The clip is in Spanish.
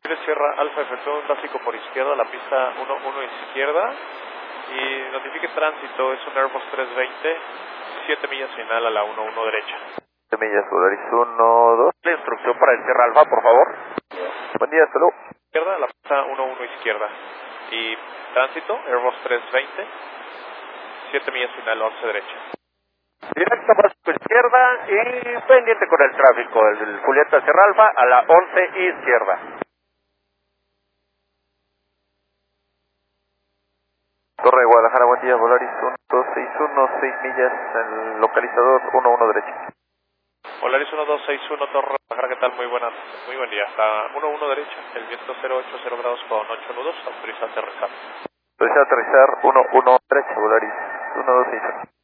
Sierra Alfa efectuó un tráfico por izquierda, la pista 11 izquierda y notifique tránsito, es un Airbus 320, 7 millas final a la 11 derecha. 7 millas, Volaris 1, 2. La instrucción para el Sierra Alfa, por favor. Buen día, hasta luego. Izquierda, la pista 11 izquierda y tránsito, Airbus 320, 7 millas final 11 derecha. Directo para su izquierda y pendiente con el tráfico, el Julieta Sierra Alfa a la 11 izquierda. Torre de Guadalajara, buen día, Volaris 1261, 6 millas, el localizador 11 derecho. Volaris 1261, Torre de Guadalajara, ¿qué tal? Muy buenas, muy buen día. Hasta 11 derecha, el viento 080 grados con 8 nudos, autoriza aterrizar. Autoriza aterrizar 11 derecho, Volaris 1261.